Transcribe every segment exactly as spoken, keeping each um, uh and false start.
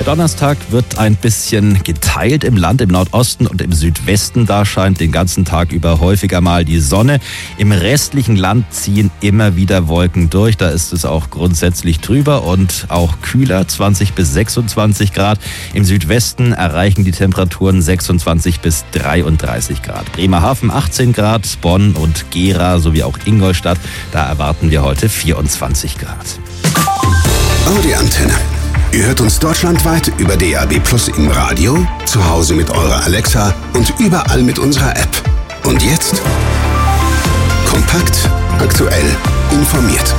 Der Donnerstag wird ein bisschen geteilt im Land, im Nordosten und im Südwesten. Da scheint den ganzen Tag über häufiger mal die Sonne. Im restlichen Land ziehen immer wieder Wolken durch. Da ist es auch grundsätzlich trüber und auch kühler, zwanzig bis sechsundzwanzig Grad. Im Südwesten erreichen die Temperaturen sechsundzwanzig bis dreiunddreißig Grad. Bremerhaven achtzehn Grad, Bonn und Gera sowie auch Ingolstadt, da erwarten wir heute vierundzwanzig Grad. Audi Antenne. Ihr hört uns deutschlandweit über D A B Plus im Radio, zu Hause mit eurer Alexa und überall mit unserer App. Und jetzt kompakt, aktuell, informiert.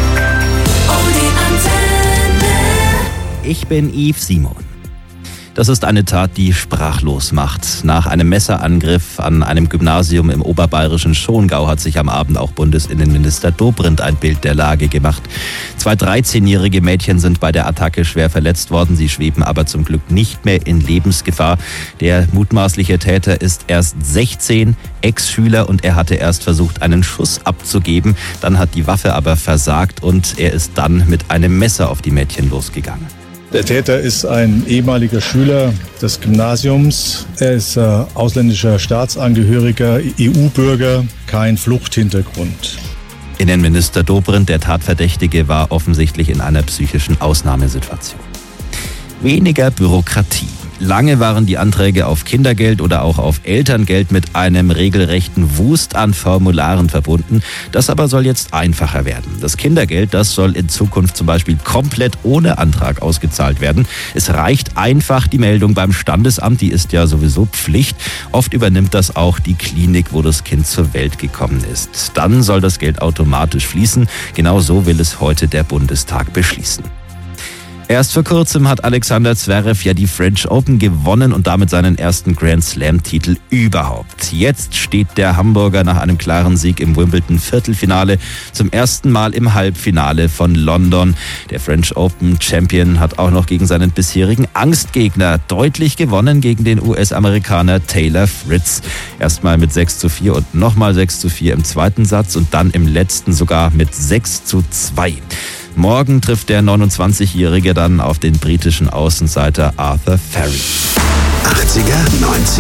Audi Antenne. Ich bin Yves Simon. Das ist eine Tat, die sprachlos macht. Nach einem Messerangriff an einem Gymnasium im oberbayerischen Schongau hat sich am Abend auch Bundesinnenminister Dobrindt ein Bild der Lage gemacht. Zwei dreizehnjährige Mädchen sind bei der Attacke schwer verletzt worden. Sie schweben aber zum Glück nicht mehr in Lebensgefahr. Der mutmaßliche Täter ist erst sechzehn, Ex-Schüler, und er hatte erst versucht, einen Schuss abzugeben. Dann hat die Waffe aber versagt und er ist dann mit einem Messer auf die Mädchen losgegangen. Der Täter ist ein ehemaliger Schüler des Gymnasiums. Er ist äh, ausländischer Staatsangehöriger, E U-Bürger, kein Fluchthintergrund. Innenminister Dobrindt, der Tatverdächtige, war offensichtlich in einer psychischen Ausnahmesituation. Weniger Bürokratie. Lange waren die Anträge auf Kindergeld oder auch auf Elterngeld mit einem regelrechten Wust an Formularen verbunden. Das aber soll jetzt einfacher werden. Das Kindergeld, das soll in Zukunft zum Beispiel komplett ohne Antrag ausgezahlt werden. Es reicht einfach die Meldung beim Standesamt, die ist ja sowieso Pflicht. Oft übernimmt das auch die Klinik, wo das Kind zur Welt gekommen ist. Dann soll das Geld automatisch fließen. Genau so will es heute der Bundestag beschließen. Erst vor kurzem hat Alexander Zverev ja die French Open gewonnen und damit seinen ersten Grand Slam-Titel überhaupt. Jetzt steht der Hamburger nach einem klaren Sieg im Wimbledon-Viertelfinale zum ersten Mal im Halbfinale von London. Der French Open-Champion hat auch noch gegen seinen bisherigen Angstgegner deutlich gewonnen, gegen den U S-Amerikaner Taylor Fritz. Erstmal mit sechs zu vier und nochmal sechs zu vier im zweiten Satz und dann im letzten sogar mit sechs zu zwei. Morgen trifft der neunundzwanzigjährige dann auf den britischen Außenseiter Arthur Ferry. achtziger, neunziger